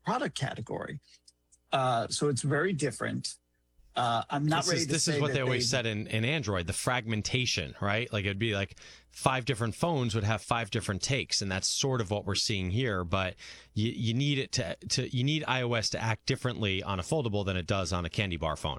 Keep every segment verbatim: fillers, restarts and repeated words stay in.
product category. Uh, so it's very different. Uh, I'm not this ready is, to this say is what that they always said in, in Android, the fragmentation, right? Like it'd be like five different phones would have five different takes, and that's sort of what we're seeing here. But you, you need it to, to you need iOS to act differently on a foldable than it does on a candy bar phone.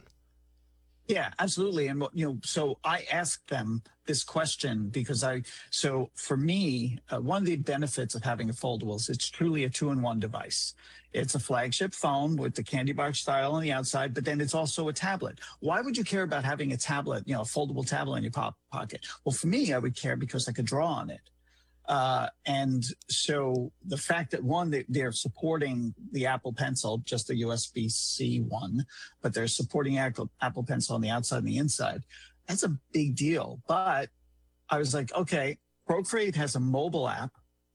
Yeah, absolutely. And, you know, so I asked them this question because I, so for me, uh, one of the benefits of having a foldable is it's truly a two-in-one device. It's a flagship phone with the candy bar style on the outside, but then it's also a tablet. Why would you care about having a tablet, you know, a foldable tablet in your pop pocket? Well, for me, I would care because I could draw on it. Uh, and so the fact that, one, they, they're supporting the Apple Pencil, just the U S B C one, but they're supporting Apple, Apple Pencil on the outside and the inside, that's a big deal. But I was like, okay, Procreate has a mobile app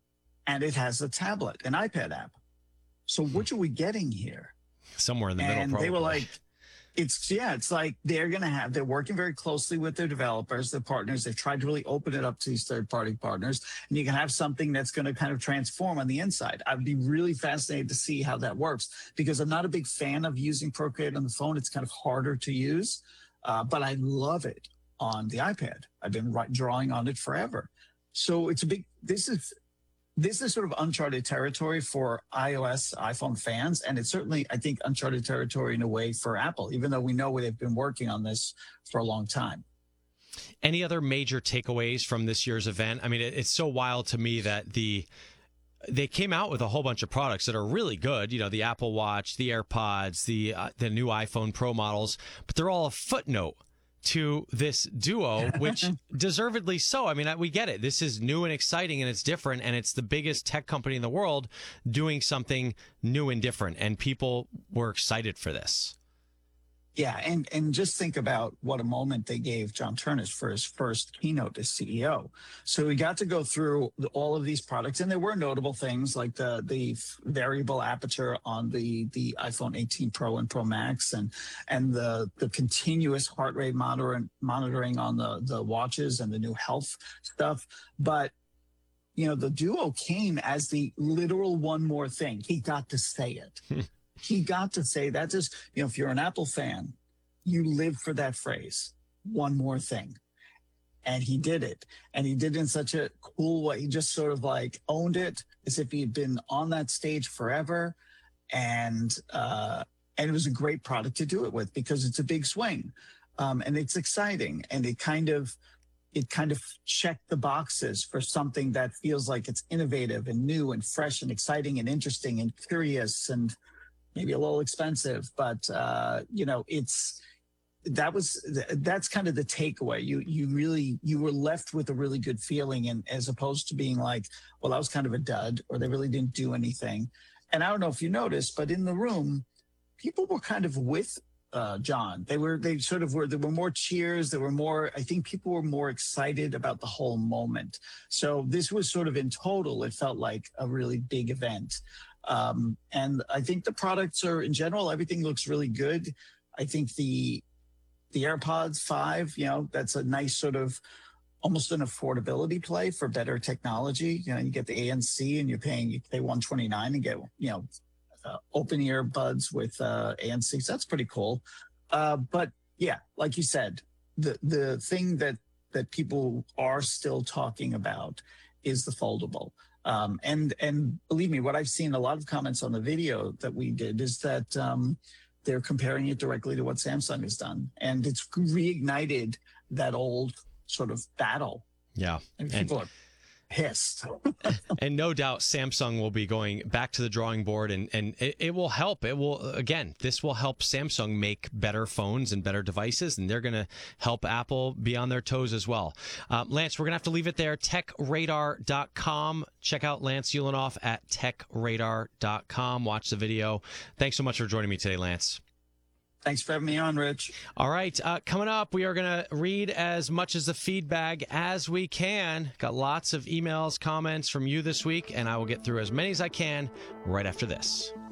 and it has a tablet, an iPad app. So which are we getting here? Somewhere in the middle, and probably. They were like, it's, yeah, it's like they're going to have, they're working very closely with their developers, their partners. They've tried to really open it up to these third-party partners, and you can have something that's going to kind of transform on the inside. I'd be really fascinated to see how that works, because I'm not a big fan of using Procreate on the phone. It's kind of harder to use, uh, but I love it on the iPad. I've been right, drawing on it forever. So it's a big, this is, This is sort of uncharted territory for iOS, iPhone fans, and it's certainly, I think, uncharted territory in a way for Apple, even though we know they've been working on this for a long time. Any other major takeaways from this year's event? I mean, it, it's so wild to me that the they came out with a whole bunch of products that are really good. You know, the Apple Watch, the AirPods, the uh, the new iPhone Pro models, but they're all a footnote to this Duo, which deservedly so. I mean, I, we get it. This is new and exciting, and it's different, and it's the biggest tech company in the world doing something new and different, and people were excited for this. Yeah, and and just think about what a moment they gave John Ternus for his first keynote as C E O. So we got to go through the, all of these products, and there were notable things like the the variable aperture on the the iPhone eighteen Pro and Pro Max, and and the the continuous heart rate monitoring monitoring on the the watches and the new health stuff. But you know, the Duo came as the literal one more thing. He got to say it. He got to say that. Just, you know, if you're an Apple fan, you live for that phrase, one more thing. And he did it. And he did it in such a cool way. He just sort of like owned it as if he had been on that stage forever. And, uh, and it was a great product to do it with because it's a big swing. Um, and it's exciting. And it kind of, it kind of checked the boxes for something that feels like it's innovative and new and fresh and exciting and interesting and curious and maybe a little expensive, but uh, you know, it's that was that's kind of the takeaway. You you really you were left with a really good feeling, and as opposed to being like, well, that was kind of a dud, or they really didn't do anything. And I don't know if you noticed, but in the room, people were kind of with uh, John. They were they sort of were there were more cheers. There were more. I think people were more excited about the whole moment. So this was sort of in total, it felt like a really big event. Um, and I think the products are, in general, everything looks really good. I think the the AirPods five, you know, that's a nice sort of almost an affordability play for better technology. You know, you get the A N C and you're paying, you pay one twenty-nine and get, you know, uh, open ear buds with uh, A N C. So that's pretty cool. Uh, but yeah, like you said, the the thing that that people are still talking about is the foldable. Um, and and believe me, what I've seen a lot of comments on the video that we did is that um, they're comparing it directly to what Samsung has done, and it's reignited that old sort of battle. Yeah, and people and, are pissed. And no doubt Samsung will be going back to the drawing board, and and it, it will help. It will again. This will help Samsung make better phones and better devices, and they're going to help Apple be on their toes as well. Um, Lance, we're going to have to leave it there. tech radar dot com. Check out Lance Ulanoff at tech radar dot com. Watch the video. Thanks so much for joining me today, Lance. Thanks for having me on, Rich. All right. Uh, coming up, we are going to read as much of the feedback as we can. Got lots of emails, comments from you this week, and I will get through as many as I can right after this.